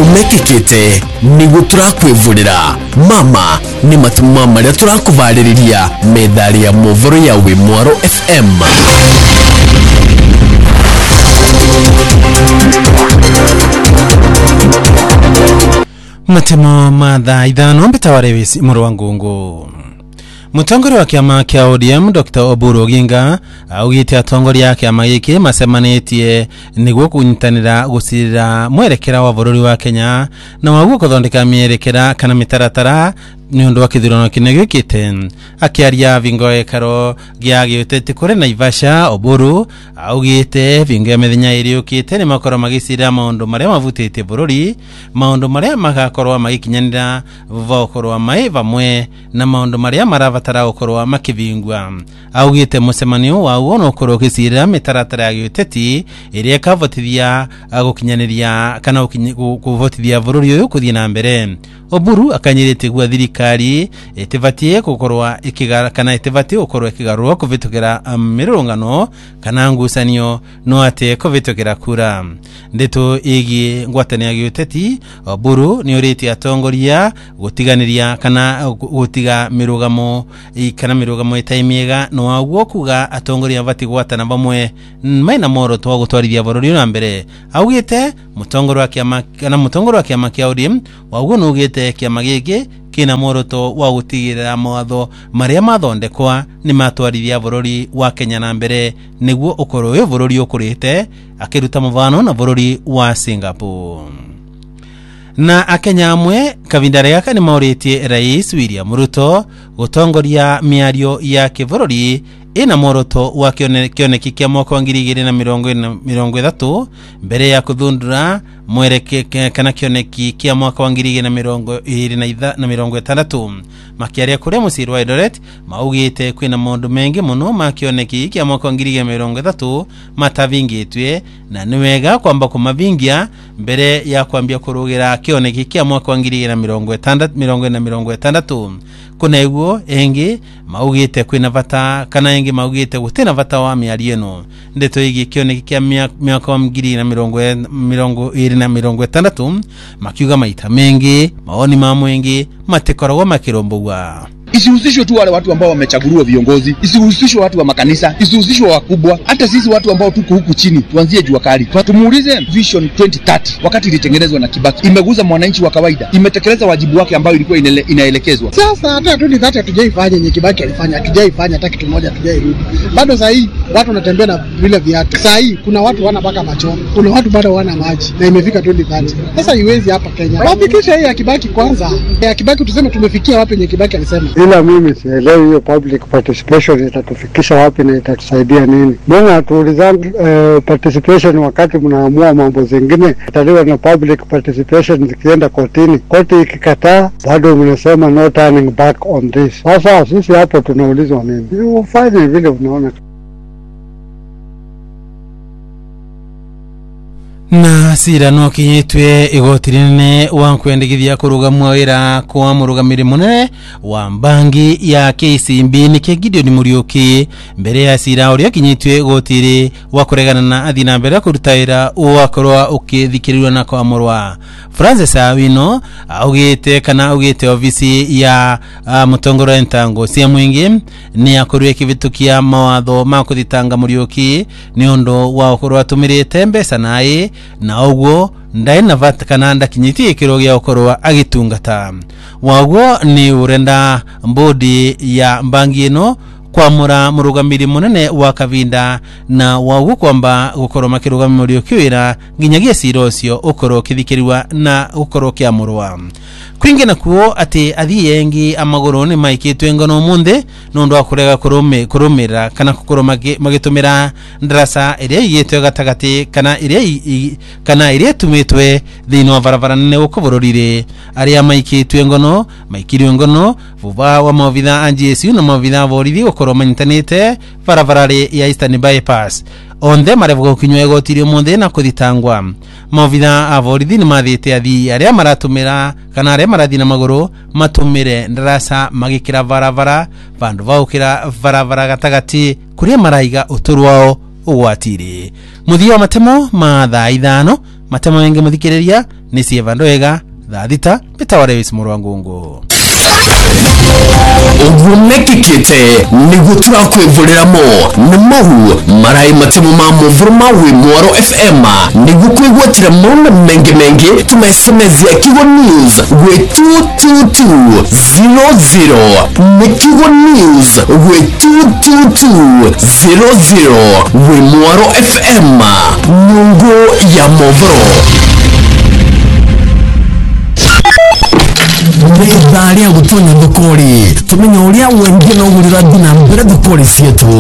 matemu mekekete nigo turakwivurira mama ni matemu maria turakuvariria medali ya movoro ya Wimwaro FM. Matemo mathaa ithano mbitawarewisi muru wa ngungu. Mutongori wa kiama kia ODM Dr. Oburu Oginga augite atongoria ya kiama giki macemanĩtie niguo kunyitanĩra gũcirĩra mwerekera wa bũrũri wa Kenya na waguo kuthondeka mierekera kana mitaratara ni undu wa kithurano kinene gikite. Akiaria vingo ekaro gia giutete kure Naivasha, Oburu augite vingo ya mithenya iri ukite ni makoro magisira maundu maria mavutite bũrũri, maundu maria magakorwa magikinyanira vokorwa mai vamwe na maundu maria maravatara ukorwa makivingwa. Augite mucemanio wa uono ukorwa gisira mitaratara ya giuteti iria kavotithia gukinyaniria kana kuvotithia bũrũri uyu kuthii na mbere. Oburu akanyirite gwa thirikari etivatie gukorwa ikigara kana etivatie gukorwa ikigarurwa kuvitukira mirurungano kana ngucanio no ate kuvitukira kura. Ndeto igi ngwatania giuteti Oburu ni uriti atongoria gutiganiria kana gutiga mirugamo kana mirugamo itaimiega no waguo kuga atongoria vati gwatana bamwe maina moro twa gutwarithia bũrũri na mbere. Augite mutongoro wa kiama kana mutongoro wa kiama kia ODM waguo nugite kiama giki kina moroto wa gutigirira mawatho maria mathondekwa ni matwarithia bũrũri wa Kenya na mbere niguo ukorwo uyu bũrũri ukurite akiruta muvano na bũrũri wa Singapore. Na Akenya amwe kavinda gaka ni mauritie Rais William Ruto gutongoria miario ya kibũrũri ina moroto wa kioneki kia mwaka wa 2030 mbere ya kuthundura mwereke kana kioneki kia mwaka wa 2026. Makiaria kure musiri wa Eldoret maugite kwina maundu mengi muno ma kioneki kia mwaka wa 2030 matavingitwe na niwega kwamba kumavingia mbere ya kwambia kurugira kioneki kia mwaka wa 2060. Kuna iguo engi maugite kwina vata kana engi maugite gutina vata wa miario eno. Ndeto igi kioneki kia mwaka wa 2060 makiuga maita mengi maoni mamwengi matekoragwo makirombowa. Isihusishwe tu wale watu ambao wamechaguliwa viongozi, isihusishwe watu wa makanisa, isihusishwe wakubwa. Hata sisi watu ambao tuko huku chini tuanzie jua kali. Tumuulize Vision 2030 wakati ilitengenezwa na Kibaki imeguza mwananchi wa kawaida, imetekeleza wajibu wake ambao ilikuwa inaelekezwa. Sasa hata 2030 hatujaifanya yenye Kibaki alifanya, hatujaifanya hata kitu moja, hatujairudi. Bado saa hii watu wanatembea na vile viatu. Saa hii kuna watu wana paka macho, kuna watu bado wana maji na imefika 2030. Sasa iwezi hapa Kenya. Wafikisha hii ya Kibaki kwanza. Ya Kibaki tuseme tumefikia wapi yenye Kibaki alisema. Ila mimi sielewi hiyo public participation itatufikisha wapi na itatusaidia nini. Mbona tuulizangi participation wakati mnaamua mambo zingine italiwa na public participation zikienda kotini. Koti ikikataa bado mnasema no turning back on this. Sasa sisi hapo tunaulizwa nini? Ufanye vile unaona. Na sira no kinyitwe igotirinene wa kwendegithia kurugamwa wira kwa murugamiri munene wa mbangi ya KCB ni Gideon Muriuki mbere ya sira uria kinyitwe gotiri wa kuregana na athina mbere kurutaira uwakorwa ukithikirirwa na kwa murwa. Francis Awino augite ofisi ya mutongoro entango cia mwingi ni akorwe kivitukia mawatho ma kuthitanga Muriuki ni ondo wa ukorwa tumirite mbesa naye na uguo ndai na vata kana ndakinyiti ikiro gia ukorwa agitungata. Waguo ni urenda mbodi ya mbangi ino kwa murugamiri munene wa kavinda na waguo kwamba gukorwa makirugamira Muriuki wira nginyagia sirocio ukorwa kithikiriwa na ukorwa kia murwa. Kwingina kuo ati athiengi amaguru ni maikitwe ngono munde nondo akurega kurumira kana gukorwa magitumira ndarasa iria yitwe gatagati kana iria tumitwe thino varavara nene ukubururire aria maikitwe ngono maikirwe ngono vuva wa mavitha anjesiu na mavitha borithi gukorwa manyitanite varavarare ya Eastern Bypass. Onde marevuga kinywe gotirio munde na kuthitangwa. Mavitha avorithi ni mathite athi aria maratumira kana aria marathi na maguru matumire ndarasa magikira varavara vandu vaukira varavara gatagati kuria maraiga uturu wao ugwatiri. Muthio matemo mathaa ithano matema mengi muthikiriria ni Sievando Ega thadita bitaware wisi muru wa ngungu ugumekikite nigutura kwivurira ni mahu marai matimu ma muvuruma wi Mwaro FM nigukwigwatira mona mengi tumesemezia Kigo News we 22200 ni Kigo News we 22200 we Mwaro FM Mungu ya Movoro Medali ya gutonya thukuri tumenya uria wengine ugurira thina mbere thukuri cietu